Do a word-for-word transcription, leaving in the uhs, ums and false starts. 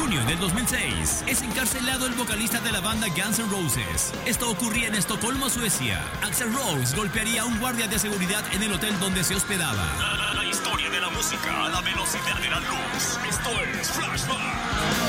junio del dos mil seis, es encarcelado el vocalista de la banda Guns N' Roses. Esto ocurría en Estocolmo, Suecia. Axl Rose golpearía a un guardia de seguridad en el hotel donde se hospedaba. La, la, la historia de la música a la velocidad de la luz. Esto es Flashback.